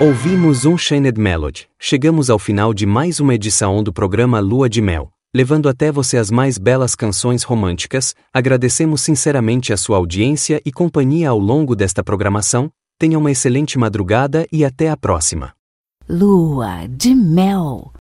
Ouvimos Unchained Melody. Chegamos ao final de mais uma edição do programa Lua de Mel, levando até você as mais belas canções românticas. Agradecemos sinceramente a sua audiência e companhia ao longo desta programação. Tenha uma excelente madrugada e até a próxima. Lua de Mel.